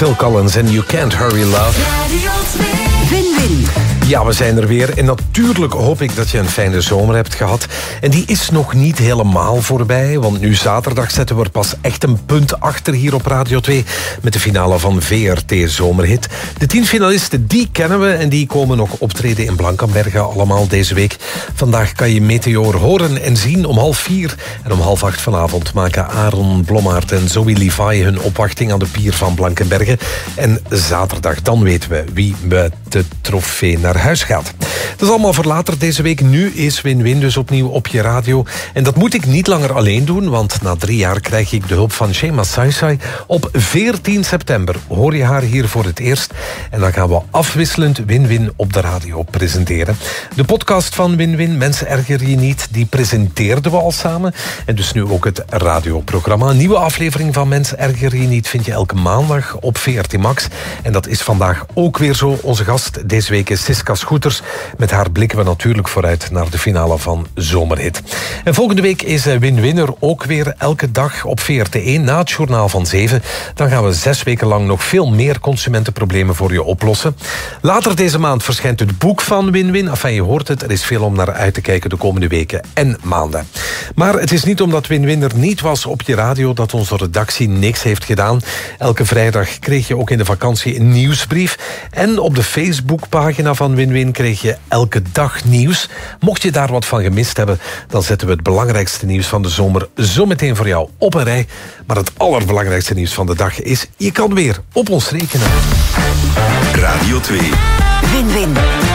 Phil Collins en You Can't Hurry Love. Win-win. Ja, we zijn er weer. En natuurlijk hoop ik dat je een fijne zomer hebt gehad. En die is nog niet helemaal voorbij. Want nu zaterdag zetten we er pas echt een punt achter hier op Radio 2... met de finale van VRT Zomerhit. De 10 finalisten, die kennen we. En die komen nog optreden in Blankenberge allemaal deze week. Vandaag kan je Meteor horen en zien om 7:30. En om 7:30 vanavond maken Aaron Blommaert en Zoe Levi hun opwachting aan de pier van Blankenberge. En zaterdag, dan weten we wie met de trofee naar huis gaat. Dat is allemaal voor later deze week. Nu is Win-Win dus opnieuw op je radio. En dat moet ik niet langer alleen doen, want na 3 jaar krijg ik de hulp van Shema Saisai. Op 14 september hoor je haar hier voor het eerst. En dan gaan we afwisselend Win-Win op de radio presenteren. De podcast van Win-Win, Mensen erger je niet, die presenteerden we al samen. En dus nu ook het radioprogramma. Een nieuwe aflevering van Mensen erger je niet vind je elke maandag op VRT Max. En dat is vandaag ook weer zo. Onze gast deze week is Siska Scooters. Met haar blikken we natuurlijk vooruit naar de finale van Zomerhit. En volgende week is Win-Win er ook weer elke dag op VRT1 na het journaal van 7. Dan gaan we 6 weken lang nog veel meer consumentenproblemen voor je oplossen. Later deze maand verschijnt het boek van Win-Win. Enfin, je hoort het, er is veel om naar uit te kijken de komende weken en maanden. Maar het is niet omdat Win-Win er niet was op je radio dat onze redactie niks heeft gedaan. Elke vrijdag kreeg je ook in de vakantie een nieuwsbrief. En op de Facebookpagina van Win-Win kreeg je elke dag nieuws. Mocht je daar wat van gemist hebben, dan zetten we het belangrijkste nieuws van de zomer zo meteen voor jou op een rij. Maar het allerbelangrijkste nieuws van de dag is, je kan weer op ons rekenen. Radio 2. Win-win.